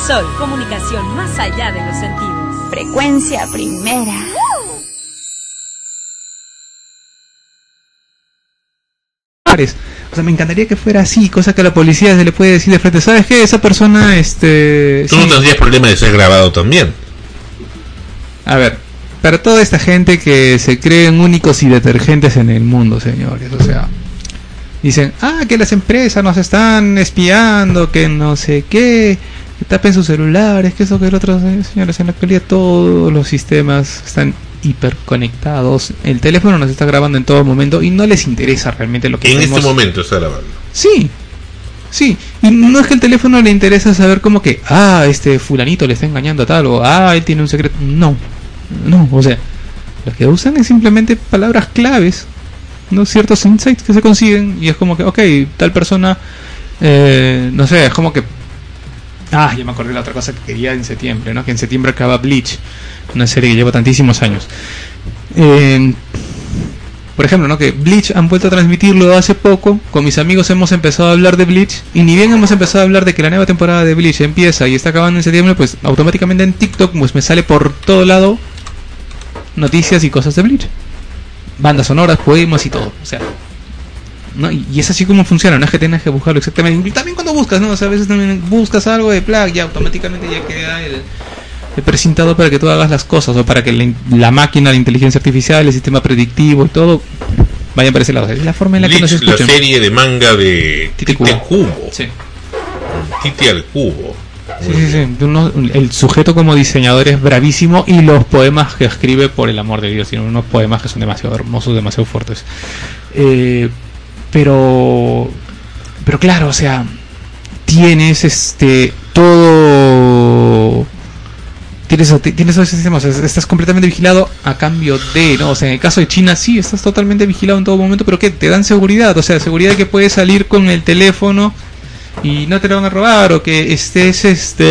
Sol, comunicación más allá de los sentidos. Frecuencia primera. O sea, me encantaría que fuera así, cosa que a la policía se le puede decir de frente, ¿sabes qué? Esa persona, Tú no tendrías problema de ser grabado también. A ver, para toda esta gente que se creen únicos y detergentes en el mundo, señores, o sea, dicen, que las empresas nos están espiando, que no sé qué, que tapen sus celulares, que eso, que el otro, señores, en la actualidad todos los sistemas están hiperconectados, el teléfono nos está grabando en todo momento y no les interesa realmente lo que en hacemos. este momento está grabando. Sí, y no es que el teléfono le interesa saber como que, este fulanito le está engañando a tal, o él tiene un secreto. No, o sea, lo que usan es simplemente palabras claves, no ciertos insights que se consiguen, y es como que, ok, tal persona, no sé, es como que, ya me acordé de la otra cosa que quería en septiembre, ¿no? Que en septiembre acaba Bleach, una serie que lleva tantísimos años. Por ejemplo, ¿no? Que Bleach han vuelto a transmitirlo hace poco. Con mis amigos hemos empezado a hablar de Bleach. Y ni bien hemos empezado a hablar de que la nueva temporada de Bleach empieza y está acabando en septiembre, pues automáticamente en TikTok pues me sale por todo lado noticias y cosas de Bleach. Bandas sonoras, poemas y todo. O sea, ¿no? Y es así como funciona. No es que tengas que buscarlo exactamente. Y también cuando buscas, ¿no? O sea, a veces también buscas algo de Plug y automáticamente ya queda el precintado para que tú hagas las cosas, o para que la máquina, la inteligencia artificial, el sistema predictivo y todo vayan por ese lado. Es la forma en la que nos escuchan. La serie de manga de Tite al Cubo. Sí. Tite al Cubo. Sí. El sujeto como diseñador es bravísimo, y los poemas que escribe, por el amor de Dios, tiene unos poemas que son demasiado hermosos, demasiado fuertes. Pero claro, o sea, tienes todo. Tienes esos sistemas, estás completamente vigilado a cambio de, ¿no? O sea, en el caso de China sí, estás totalmente vigilado en todo momento, pero ¿qué? Te dan seguridad, o sea, seguridad de que puedes salir con el teléfono y no te lo van a robar, o que estés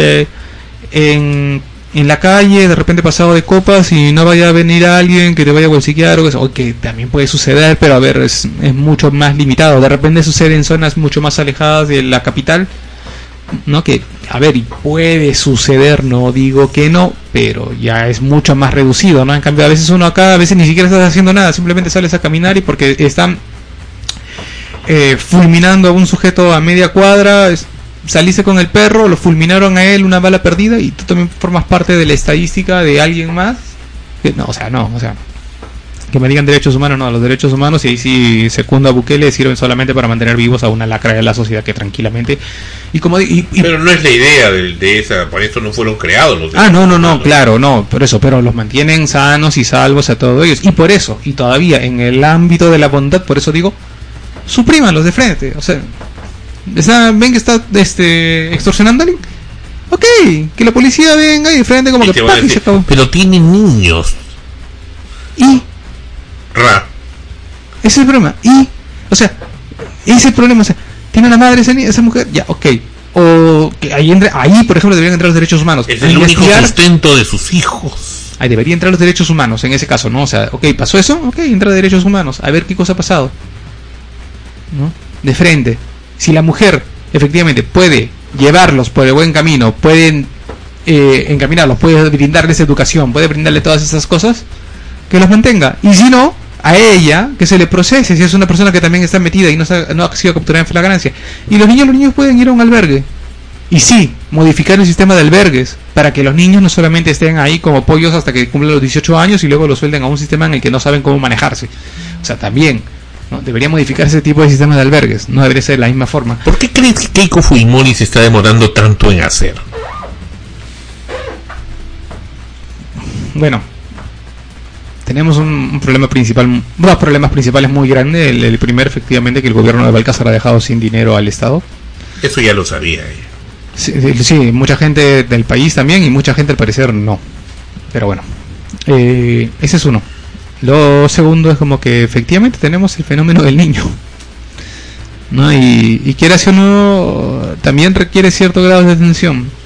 en la calle, de repente pasado de copas y no vaya a venir alguien que te vaya a bolsiquear, o que también puede suceder, pero a ver, es mucho más limitado. De repente sucede en zonas mucho más alejadas de la capital, ¿no? Que, a ver, y puede suceder, no digo que no, pero ya es mucho más reducido, ¿no? En cambio, a veces uno acá, a veces ni siquiera estás haciendo nada, simplemente sales a caminar y porque están fulminando a un sujeto a media cuadra, saliste con el perro, lo fulminaron a él, una bala perdida, y tú también formas parte de la estadística de alguien más. No, o sea, que me digan derechos humanos, no, los derechos humanos, y ahí sí secundo a Bukele, sirven solamente para mantener vivos a una lacra de la sociedad que tranquilamente pero no es la idea de esa, por eso no fueron creados los derechos humanos. Claro, no, por eso, pero los mantienen sanos y salvos a todos ellos, y por eso, y todavía en el ámbito de la bondad, por eso digo, suprímanlos de frente. O sea, ven que está extorsionando a alguien, ok, que la policía venga y de frente como que decir, se acabó. Pero tienen niños ese es el problema. O sea, ese es el problema. O sea, tiene una madre esa mujer, ya, ok. O que ahí, por ejemplo, deberían entrar los derechos humanos. Es el único sustento de sus hijos. Ahí debería entrar los derechos humanos en ese caso, ¿no? O sea, ok, pasó eso, ok, entra derechos humanos. A ver qué cosa ha pasado, ¿no? De frente. Si la mujer efectivamente puede llevarlos por el buen camino, pueden encaminarlos, puede brindarles educación, puede brindarle todas esas cosas, que los mantenga. Y si no, a ella que se le procese si es una persona que también está metida y no ha sido capturada en flagrancia. Y los niños pueden ir a un albergue, y sí, modificar el sistema de albergues para que los niños no solamente estén ahí como pollos hasta que cumplan los 18 años y luego los suelten a un sistema en el que no saben cómo manejarse. O sea, también, ¿no? Debería modificar ese tipo de sistemas de albergues, no debería ser de la misma forma. ¿Por qué crees que Keiko Fujimori se está demorando tanto en hacer? Bueno, tenemos un problema principal, dos problemas principales muy grandes. El primero, efectivamente, que el gobierno de Balcázar ha dejado sin dinero al Estado. Eso ya lo sabía ella. Sí, mucha gente del país también, y mucha gente al parecer no. Pero bueno, ese es uno. Lo segundo es como que efectivamente tenemos el fenómeno del niño, ¿no? Y quieras o no, también requiere cierto grado de atención.